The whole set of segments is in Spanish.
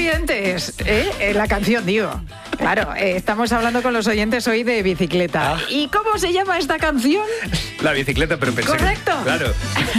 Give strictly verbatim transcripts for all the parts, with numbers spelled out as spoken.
oyentes, ¿eh? Eh, la canción, digo. Claro, eh, estamos hablando con los oyentes hoy de bicicleta. Ah. ¿Y cómo se llama esta canción? La bicicleta, pero pensé Correcto. que... Claro.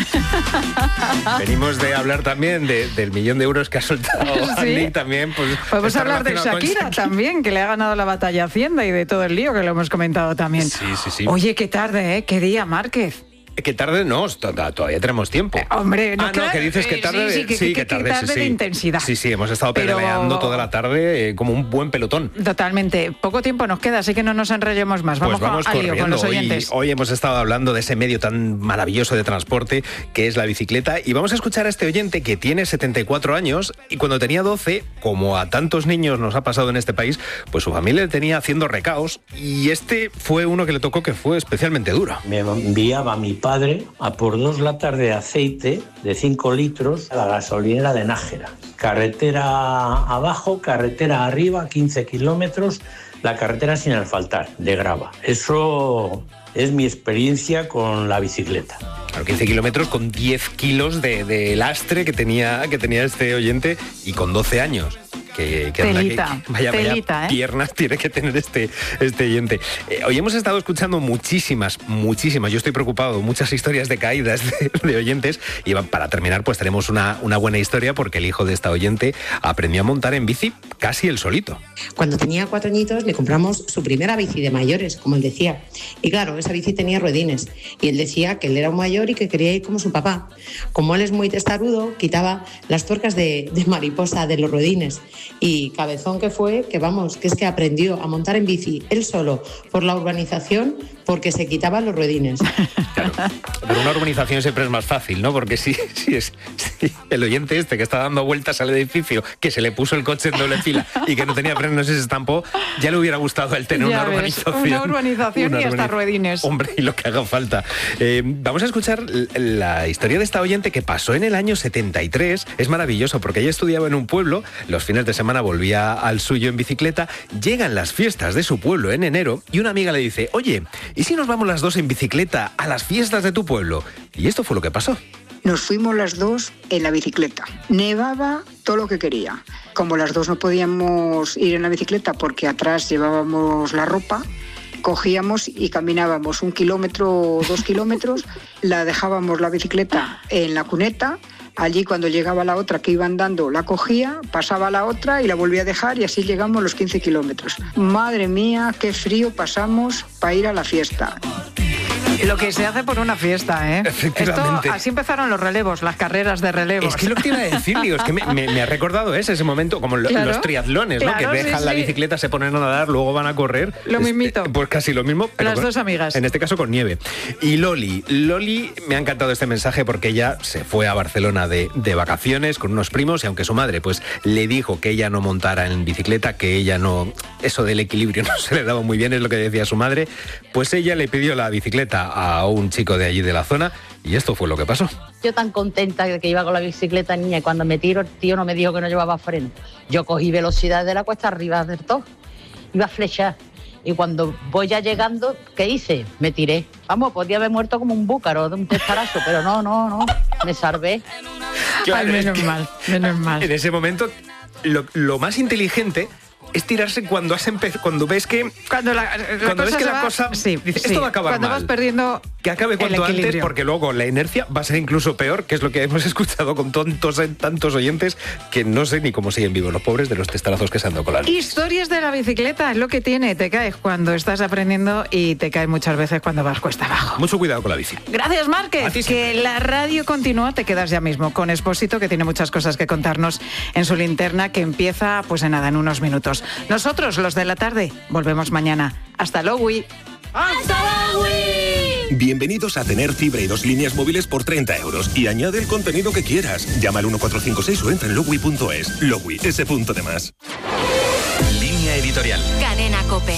Venimos de hablar también de, del millón de euros que ha soltado Sí. Andy también. Pues, Podemos está hablar de relacionado con Shakira también, que le ha ganado la batalla a Hacienda y de todo el lío que lo hemos comentado también. Sí, sí, sí. Oye, qué tarde, ¿eh? Qué día, Márquez. Que tarde no, to- todavía tenemos tiempo. Eh, hombre, no, ah, claro, no, que dices que eh, tarde. sí, sí, que- que- que tarde, tarde sí, de sí. intensidad. Sí, sí, hemos estado Pero- pedaleando toda la tarde eh, como un buen pelotón. Totalmente. Poco tiempo nos queda, así que no nos enrollemos más. Vamos, Pues vamos con, al lío, corriendo. con los Hoy, oyentes. hoy hemos estado hablando de ese medio tan maravilloso de transporte que es la bicicleta y vamos a escuchar a este oyente que tiene setenta y cuatro años y cuando tenía doce, como a tantos niños nos ha pasado en este país, pues su familia le tenía haciendo recaos y este fue uno que le tocó que fue especialmente duro. Me enviaba mi padre a por dos latas de aceite de cinco litros a la gasolinera de Nájera. Carretera abajo, carretera arriba, quince kilómetros, la carretera sin asfaltar, de grava. Eso es mi experiencia con la bicicleta. Claro, quince kilómetros con diez kilos de, de lastre que tenía, que tenía este oyente y con doce años. Que, que anda, Telita, que- vaya, telita, vaya ¿eh? piernas tiene que tener este, este oyente. Eh, hoy hemos estado escuchando muchísimas, muchísimas, yo estoy preocupado, muchas historias de caídas de, de oyentes y va- para terminar pues tenemos una, una buena historia porque el hijo de esta oyente aprendió a montar en bici casi él solito. Cuando tenía cuatro añitos le compramos su primera bici de mayores, como él decía. Y claro, esa bici tenía ruedines. Y él decía que él era un mayor y que quería ir como su papá. Como él es muy testarudo, quitaba las tuercas de, de mariposa de los ruedines. Y cabezón que fue, que vamos, que es que aprendió a montar en bici él solo por la urbanización porque se quitaban los ruedines. Claro, pero una urbanización siempre es más fácil, ¿no? Porque si, si es si el oyente este que está dando vueltas al edificio, que se le puso el coche en doble fila y que no tenía frenos y se estampó, ya le hubiera gustado el tener Ya una ves, urbanización. una urbanización y hasta urbaniz- ruedines. Hombre, y lo que haga falta. Eh, vamos a escuchar l- la historia de esta oyente que pasó en el año setenta y tres. Es maravilloso porque ella estudiaba en un pueblo, los fines de semana volvía al suyo en bicicleta, llegan las fiestas de su pueblo en enero y una amiga le dice, oye, ¿y si nos vamos las dos en bicicleta a las fiestas de tu pueblo? Y esto fue lo que pasó. Nos fuimos las dos en la bicicleta. Nevaba todo lo que quería. Como las dos no podíamos ir en la bicicleta porque atrás llevábamos la ropa, cogíamos y caminábamos un kilómetro o dos kilómetros, la dejábamos la bicicleta en la cuneta. Allí cuando llegaba la otra que iba andando la cogía, pasaba la otra y la volvía a dejar y así llegamos los quince kilómetros. Madre mía, qué frío pasamos para ir a la fiesta. Lo que se hace por una fiesta, ¿eh? Efectivamente. Esto, así empezaron los relevos, las carreras de relevos. Es que lo que iba a decir, digo, es que me, me- me ha recordado ese, ese momento, como lo- Claro, los triatlones, ¿no? claro, Que sí, dejan la sí. bicicleta, se ponen a nadar, luego van a correr. Lo Este, mismito. Pues casi lo mismo. Pero Las con- dos amigas. En este caso con nieve. Y Loli, Loli me ha encantado este mensaje porque ella se fue a Barcelona de, de vacaciones con unos primos y aunque su madre pues le dijo que ella no montara en bicicleta, que ella no, eso del equilibrio no se le daba muy bien, es lo que decía su madre, pues ella le pidió la bicicleta a un chico de allí de la zona y esto fue lo que pasó. Yo tan contenta de que iba con la bicicleta niña y cuando me tiro el tío no me dijo que no llevaba freno. Yo cogí velocidad de la cuesta arriba del todo. Iba a flechar. Y cuando voy ya llegando, ¿qué hice? Me tiré. Vamos, podía haber muerto como un búcaro de un testarazo, pero no, no, no. Me salvé. Claro, Ay, menos es que mal, menos mal. En ese momento, lo, lo más inteligente es tirarse cuando has empe- cuando ves que Cuando la, la cuando ves cosa que se la va- cosa sí, dices, sí. esto va a acabar Cuando mal. vas perdiendo Que acabe el cuanto antes, equilibrio. porque luego la inercia va a ser incluso peor, que es lo que hemos escuchado con tontos, tantos oyentes que no sé ni cómo siguen vivos los pobres de los testarazos que se han dado con la bici. Historias de la bicicleta, es lo que tiene. Te caes cuando estás aprendiendo y te caes muchas veces cuando vas cuesta abajo. Mucho cuidado con la bici. Gracias, A Márquez. ti Que siempre. la radio continúa, te quedas ya mismo con Expósito, que tiene muchas cosas que contarnos en su linterna, que empieza, pues en nada, en unos minutos. Nosotros, los de la tarde, volvemos mañana. Hasta luego. Bienvenidos a tener fibra y dos líneas móviles por treinta euros y añade el contenido que quieras. Llama al uno cuatro cinco seis o entra en logui punto es. Logui, ese punto de más. Línea editorial. Cadena COPE.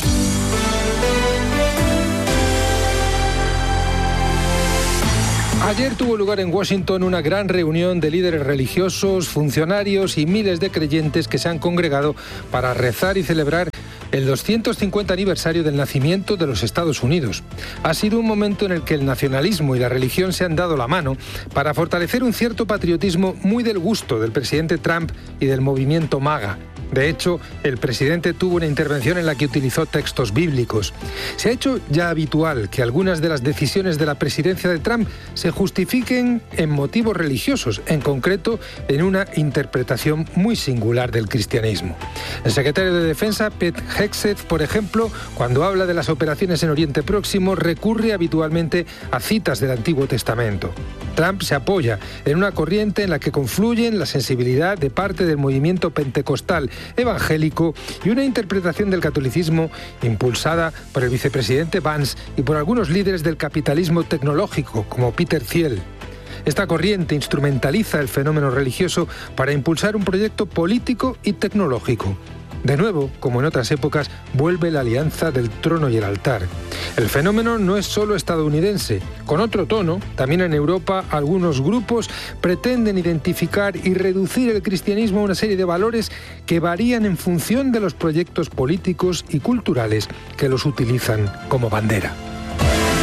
Ayer tuvo lugar en Washington una gran reunión de líderes religiosos, funcionarios y miles de creyentes que se han congregado para rezar y celebrar el doscientos cincuenta aniversario del nacimiento de los Estados Unidos. Ha sido un momento en el que el nacionalismo y la religión se han dado la mano para fortalecer un cierto patriotismo muy del gusto del presidente Trump y del movimiento MAGA. De hecho, el presidente tuvo una intervención en la que utilizó textos bíblicos. Se ha hecho ya habitual que algunas de las decisiones de la presidencia de Trump se justifiquen en motivos religiosos, en concreto en una interpretación muy singular del cristianismo. El secretario de Defensa, Pete Hegseth, por ejemplo, cuando habla de las operaciones en Oriente Próximo, recurre habitualmente a citas del Antiguo Testamento. Trump se apoya en una corriente en la que confluyen la sensibilidad de parte del movimiento pentecostal evangélico y una interpretación del catolicismo impulsada por el vicepresidente Vance y por algunos líderes del capitalismo tecnológico, como Peter Thiel. Esta corriente instrumentaliza el fenómeno religioso para impulsar un proyecto político y tecnológico. De nuevo, como en otras épocas, vuelve la alianza del trono y el altar. El fenómeno no es solo estadounidense. Con otro tono, también en Europa, algunos grupos pretenden identificar y reducir el cristianismo a una serie de valores que varían en función de los proyectos políticos y culturales que los utilizan como bandera.